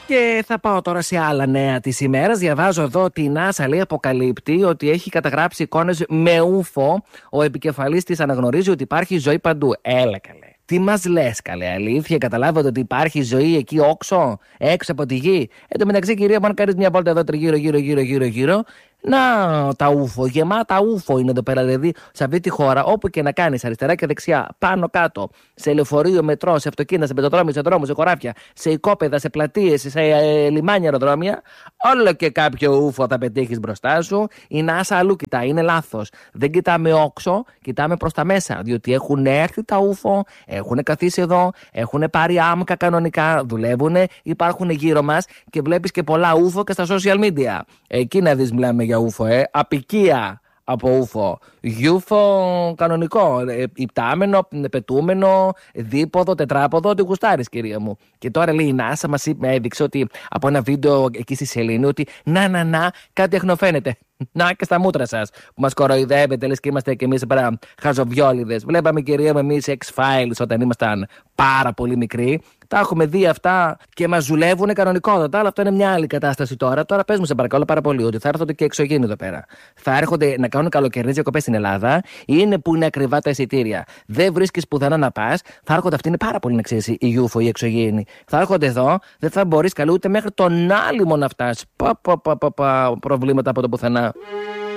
Και θα πάω τώρα σε άλλα νέα της ημέρας. Διαβάζω εδώ ότι η NASA λέει αποκαλύπτει ότι έχει καταγράψει εικόνες με ούφο. Ο επικεφαλής της αναγνωρίζει ότι υπάρχει ζωή παντού. Έλα καλέ. Τι μας λες καλέ, αλήθεια? Καταλάβατε ότι υπάρχει ζωή εκεί έξω από τη γη? Εν τω μεταξύ, κυρία μου, αν κάνεις μια βόλτα εδώ γύρω, να τα ούφο, γεμάτα ούφο είναι εδώ πέρα. Δηλαδή, σε αυτή τη χώρα, όπου και να κάνεις, αριστερά και δεξιά, πάνω κάτω, σε λεωφορείο, μετρό, σε αυτοκίνητα, σε πεζοδρόμια, σε δρόμους, σε χωράφια, σε οικόπεδα, σε πλατείες, σε λιμάνια, αεροδρόμια, όλο και κάποιο ούφο θα πετύχεις μπροστά σου. Η NASA αλλού κοιτάει, είναι λάθος. Δεν κοιτάμε όξο, κοιτάμε προς τα μέσα. Διότι έχουν έρθει τα ούφο, έχουν καθίσει εδώ, έχουν πάρει άμκα κανονικά, δουλεύουν, υπάρχουν γύρω μας και βλέπεις και πολλά ούφο και στα social media. Εκεί να δεις, μιλάμε για ούφο, απικία από ούφο. Γιούφο κανονικό, υπτάμενο, πετούμενο, δίποδο, τετράποδο, τι γουστάρεις, κυρία μου. Και τώρα λέει η NASA μας έδειξε ότι από ένα βίντεο εκεί στη σελήνη ότι να, κάτι εχνοφαίνεται. Να και στα μούτρα σας που μας κοροϊδεύετε, λες και είμαστε κι εμείς πέρα χαζοβιόλιδες. Βλέπαμε, κυρία μου, εμείς X-Files όταν ήμασταν πάρα πολύ μικροί. Τα έχουμε δει αυτά και μας ζουλεύουν κανονικότατα, αλλά αυτό είναι μια άλλη κατάσταση τώρα. Τώρα πες μου, σε παρακαλώ πάρα πολύ, ότι θα έρχονται και εξωγήινοι εδώ πέρα. Θα έρχονται να κάνουν καλοκαιρινές διακοπές στην Ελλάδα, είναι που είναι ακριβά τα εισιτήρια. Δεν βρίσκεις πουθενά να πας, θα έρχονται αυτοί, είναι πάρα πολύ να ξέρεις, οι UFO, οι εξωγήινοι. Θα έρχονται εδώ, δεν θα μπορείς καλή ούτε μέχρι τον άλυμο να φτάσεις. Προβλήματα από το πουθενά.